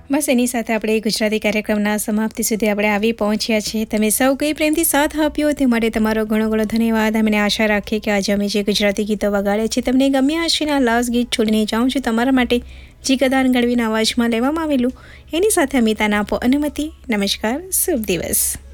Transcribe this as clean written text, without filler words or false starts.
બસ એની સાથે આપણે ગુજરાતી કાર્યક્રમના સમાપ્તિ સુધી આપણે આવી પહોંચ્યા છીએ. તમે સૌ કંઈ પ્રેમથી સાથ આપ્યો તે માટે તમારો ઘણો ઘણો ધન્યવાદ. અમને આશા રાખીએ કે આજે અમે જે ગુજરાતી ગીતો વગાડ્યા છે તમને ગમ્યા હશે. આ લાસ્ટ ગીત છોડીને જાઉં છું તમારા માટે જીગદાન ગઢવીના અવાજમાં લેવામાં આવેલું. એની સાથે અમિતાને આપો અનુમતિ. નમસ્કાર, શુભ દિવસ.